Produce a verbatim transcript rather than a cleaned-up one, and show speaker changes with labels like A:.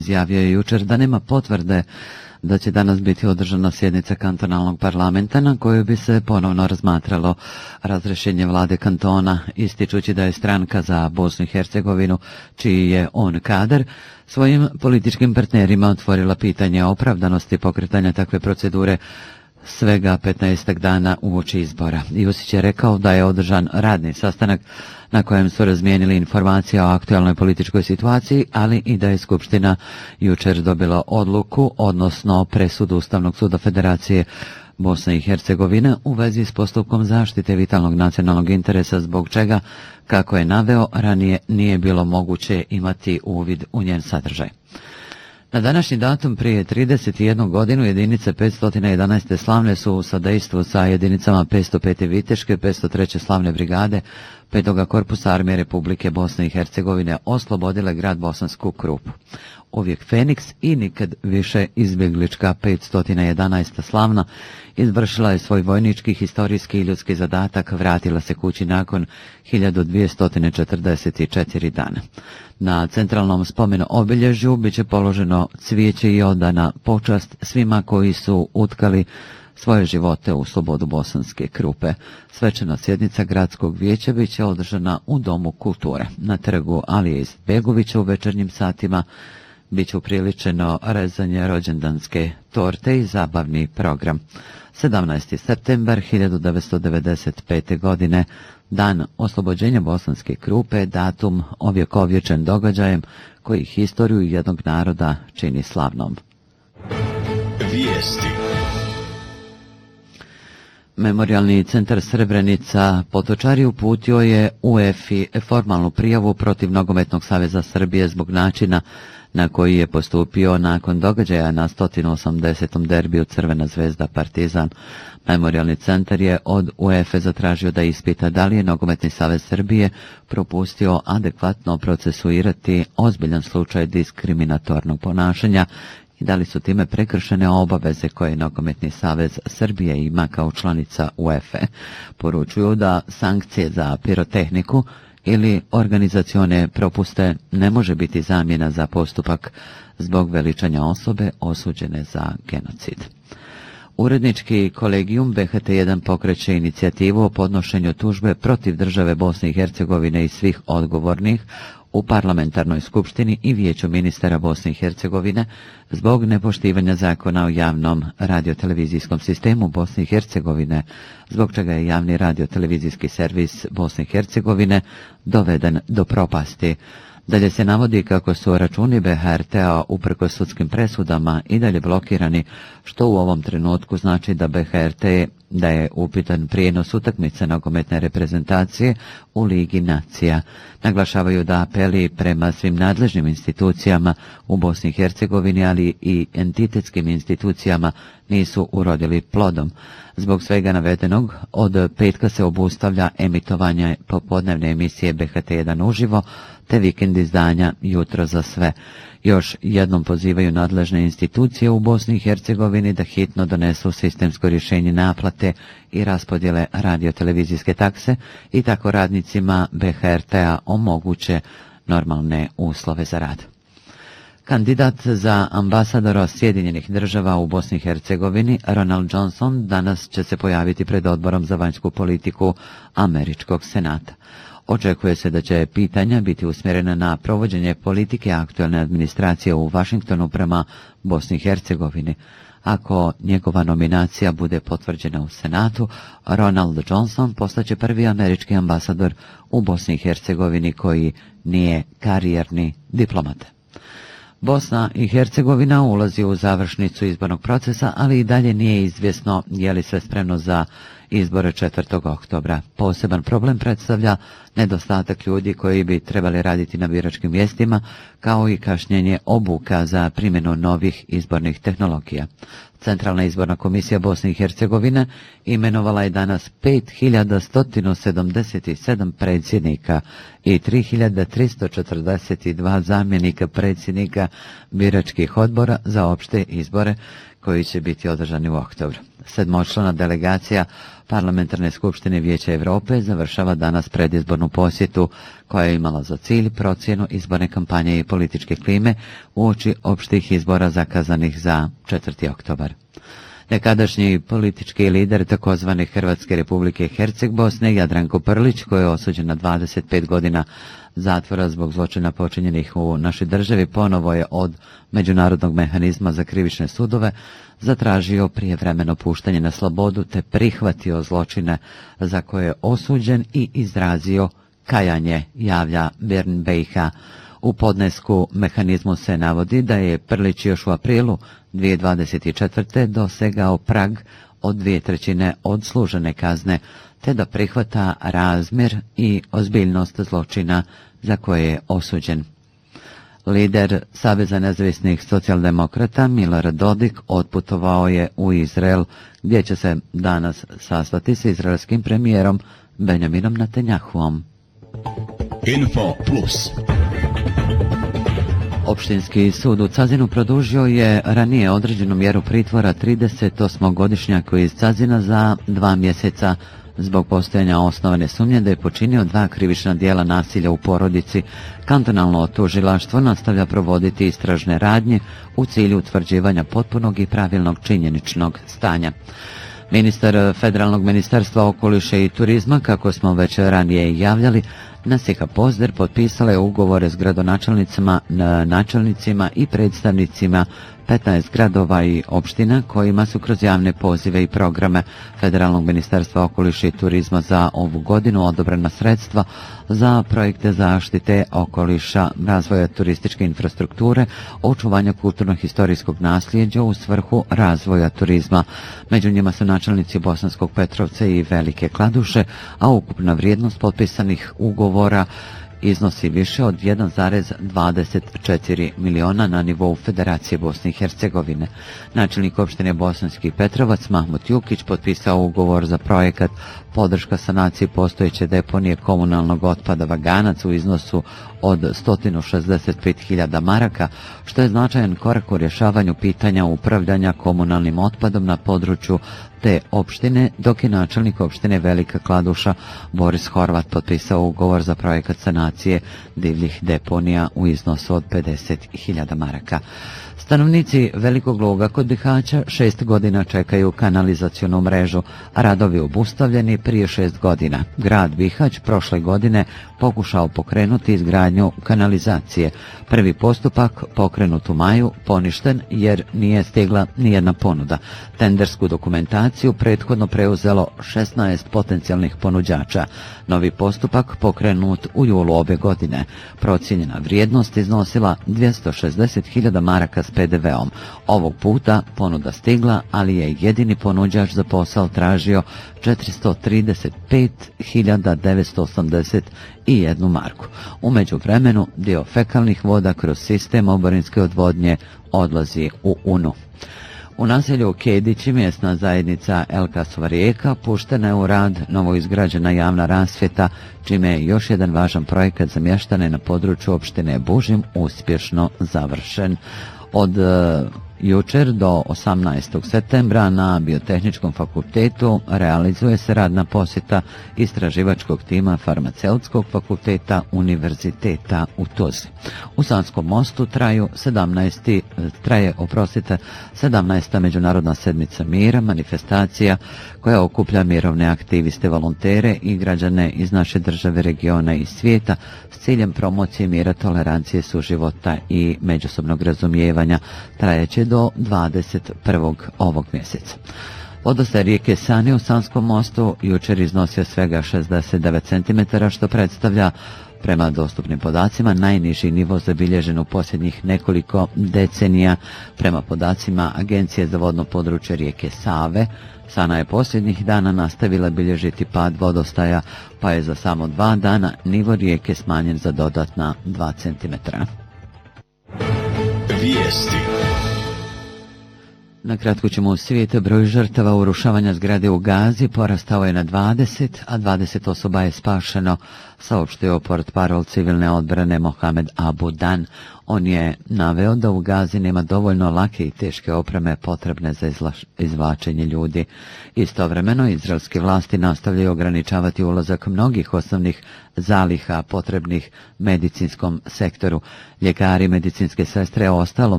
A: Izjavio je jučer da nema potvrde da će danas biti održana sjednica kantonalnog parlamenta na kojoj bi se ponovno razmatralo razrješenje vlade kantona, ističući da je stranka za Bosnu i Hercegovinu, čiji je on kadar, svojim političkim partnerima otvorila pitanje opravdanosti pokretanja takve procedure svega petnaestak dana uoči izbora. Jusić je rekao da je održan radni sastanak na kojem su razmijenili informacije o aktualnoj političkoj situaciji, ali i da je Skupština jučer dobila odluku, odnosno presudu Ustavnog suda Federacije Bosne i Hercegovine u vezi s postupkom zaštite vitalnog nacionalnog interesa, zbog čega, kako je naveo, ranije nije bilo moguće imati uvid u njen sadržaj. Na današnji datum prije trideset jednu godinu jedinice petsto jedanaeste slavne su u sadejstvu sa jedinicama petsto pete Viteške, petsto treće slavne brigade, petog korpusa Armije Republike Bosne i Hercegovine oslobodile grad Bosansku Krupu. Uvijek Feniks i nikad više izbjeglička petsto jedanaesta slavna izvršila je svoj vojnički, historijski i ljudski zadatak, vratila se kući nakon hiljadu dvjesto četrdeset četiri dana. Na centralnom spomenu obilježju bit će položeno cvijeće i odana počast svima koji su utkali svoje živote u slobodu Bosanske Krupe. Svečana sjednica gradskog vijeća bit će održana u Domu kulture. Na trgu Alije Izetbegovića u večernjim satima bit će upriličeno rezanje rođendanske torte i zabavni program. sedamnaesti septembar hiljadu devetsto devedeset pete. godine, dan oslobođenja Bosanske Krupe, datum ovjekovječen događajem koji historiju jednog naroda čini slavnom.
B: Vijesti.
A: Memorijalni centar Srebrenica Potočari uputio je U E F I formalnu prijavu protiv Nogometnog saveza Srbije zbog načina na koji je postupio nakon događaja na sto osamdesetom derbiju Crvena zvezda Partizan. Memorijalni centar je od U E F E zatražio da ispita da li je Nogometni savez Srbije propustio adekvatno procesuirati ozbiljan slučaj diskriminatornog ponašanja i da li su time prekršene obaveze koje Nogometni savez Srbije ima kao članica U E F E. Poručuju da sankcije za pirotehniku ili organizacione propuste ne može biti zamjena za postupak zbog veličanja osobe osuđene za genocid. Urednički kolegijum B H T jedan pokreće inicijativu o podnošenju tužbe protiv države Bosne i Hercegovine i svih odgovornih u parlamentarnoj skupštini i vijeću ministara Bosne i Hercegovine zbog nepoštivanja zakona o javnom radiotelevizijskom sistemu Bosne i Hercegovine, zbog čega je javni radiotelevizijski servis Bosne i Hercegovine doveden do propasti. Dalje se navodi kako su računi B H R T-a uprkos sudskim presudama i dalje blokirani, što u ovom trenutku znači da B H R T da je upitan prijenos utakmice nogometne reprezentacije u Ligi nacija. Naglašavaju da apeli prema svim nadležnim institucijama u Bosni i Hercegovini, ali i entitetskim institucijama nisu urodili plodom. Zbog svega navedenog, od petka se obustavlja emitovanje popodnevne emisije B H T jedan uživo, te vikend izdanja Jutro za sve. Još jednom pozivaju nadležne institucije u Bosni i Hercegovini da hitno donesu sistemsko rješenje naplate i raspodjele radiotelevizijske takse i tako radnicima B H R T-a omoguće normalne uslove za rad. Kandidat za ambasadora Sjedinjenih država u Bosni i Hercegovini, Ronald Johnson, danas će se pojaviti pred Odborom za vanjsku politiku Američkog senata. Očekuje se da će pitanja biti usmjerena na provođenje politike aktualne administracije u Vašingtonu prema Bosni i Hercegovini. Ako njegova nominacija bude potvrđena u Senatu, Ronald Johnson postaće prvi američki ambasador u Bosni i Hercegovini koji nije karijerni diplomat. Bosna i Hercegovina ulazi u završnicu izbornog procesa, ali i dalje nije izvjesno je li sve spremno za izbore četvrtog oktobra. Poseban problem predstavlja nedostatak ljudi koji bi trebali raditi na biračkim mjestima, kao i kašnjenje obuka za primjenu novih izbornih tehnologija. Centralna izborna komisija Bosne i Hercegovine imenovala je danas pet hiljada sto sedamdeset sedam predsjednika i tri hiljade tristo četrdeset dva zamjenika predsjednika biračkih odbora za opšte izbore koji će biti održani u oktobru. Sedmočlana delegacija Parlamentarne skupštine Vijeća Europe završava danas predizbornu posjetu koja je imala za cilj procjenu izborne kampanje i političke klime uoči opštih izbora zakazanih za četvrti oktobar. Nekadašnji politički lider takozvane Hrvatske Republike Herceg Bosne Jadranko Prlić, koji je osuđen na dvadeset pet godina zatvora zbog zločina počinjenih u našoj državi, ponovo je od Međunarodnog mehanizma za krivične sudove zatražio prijevremeno puštanje na slobodu te prihvatio zločine za koje je osuđen i izrazio kajanje, javlja Bernbejha. U podnesku mehanizmu se navodi da je Prlić još u aprilu dvije tisuće dvadeset četvrte dosegao prag od dvije trećine odslužene kazne, te da prihvata razmjer i ozbiljnost zločina za koje je osuđen. Lider Saveza nezavisnih socijaldemokrata Milorad Dodik otputovao je u Izrael, gdje će se danas sastati s izraelskim premijerom Benjaminom Netanjahuom.
B: Info Plus.
A: Opštinski sud u Cazinu produžio je ranije određenu mjeru pritvora tridesetosmogodišnjaku iz Cazina za dva mjeseca zbog postojanja osnovane sumnje da je počinio dva krivična djela nasilja u porodici. Kantonalno tužilaštvo nastavlja provoditi istražne radnje u cilju utvrđivanja potpunog i pravilnog činjeničnog stanja. Ministar Federalnog ministarstva okoliša i turizma, kako smo već ranije javljali, Nasiha Pozder potpisala je ugovore s gradonačelnicima, načelnicima i predstavnicima petnaest gradova i opština kojima su kroz javne pozive i programe Federalnog ministarstva okoliša i turizma za ovu godinu odobrena sredstva za projekte zaštite okoliša, razvoja turističke infrastrukture, očuvanja kulturno-historijskog nasljeđa u svrhu razvoja turizma. Među njima su načelnici Bosanskog Petrovca i Velike Kladuše, a ukupna vrijednost potpisanih ugovora iznosi više od jedan zarez dvadeset četiri miliona na nivou Federacije Bosne i Hercegovine. Načelnik opštine Bosanski Petrovac Mahmut Jukić potpisao ugovor za projekat podrška sanaciji postojeće deponije komunalnog otpada Vaganac u iznosu od sto šezdeset pet hiljada maraka, što je značajan korak u rješavanju pitanja upravljanja komunalnim otpadom na području te opštine, dok je načelnik opštine Velika Kladuša Boris Horvat potpisao ugovor za projekat sanacije divljih deponija u iznosu od pedeset hiljada maraka. Stanovnici Velikog Luga kod Bihaća šest godina čekaju kanalizacionu mrežu, a radovi obustavljeni prije šest godina. Grad Bihać prošle godine pokušao pokrenuti izgradnju kanalizacije. Prvi postupak, pokrenut u maju, poništen jer nije stigla nijedna ponuda. Tendersku dokumentaciju prethodno preuzelo šesnaest potencijalnih ponuđača. Novi postupak pokrenut u julu ove godine. Procijenjena vrijednost iznosila dvjesto šezdeset hiljada maraka s pe de veom. Ovog puta ponuda stigla, ali je jedini ponuđač za posao tražio četiristo trideset pet hiljada devetsto osamdeset jednu marku. U međuvremenu dio fekalnih voda kroz sistem oborinske odvodnje odlazi u Unu. U naselju Kedići mjesna zajednica Elkasova Rijeka puštena je u rad novoizgrađena javna rasvjeta, čime je još jedan važan projekat za mještane na području opštine Bužim uspješno završen. Od jučer do osamnaestog septembra na Biotehničkom fakultetu realizuje se radna posjeta istraživačkog tima Farmaceutskog fakulteta Univerziteta u Tuzli. U Sanskom mostu traju sedamnaesti traje oprostite sedamnaesta Međunarodna sedmica mira, manifestacija koja okuplja mirovne aktiviste, volontere i građane iz naše države, regiona i svijeta s ciljem promocije mira, tolerancije, suživota i međusobnog razumijevanja. Trajeće do dvadeset prvog ovog mjeseca. Vodostaj rijeke Sane u Sanskom mostu jučer iznosio svega šezdeset devet centimetara, što predstavlja prema dostupnim podacima najniži nivo zabilježen u posljednjih nekoliko decenija. Prema podacima Agencije za vodno područje rijeke Save, Sana je posljednjih dana nastavila bilježiti pad vodostaja, pa je za samo dva dana nivo rijeke smanjen za dodatna dva centimetra.
B: Vijesti.
A: Na kratko ćemo u svijet. Broj žrtava urušavanja zgrade u Gazi porastao je na dvadeset, a dvadeset osoba je spašeno, saopštio portparol civilne odbrane Mohamed Abu Dan. On je naveo da u Gazi nema dovoljno lake i teške opreme potrebne za izvlačenje ljudi. Istovremeno, izraelske vlasti nastavljaju ograničavati ulazak mnogih osnovnih zaliha potrebnih medicinskom sektoru. Ljekari, medicinske sestre, ostalo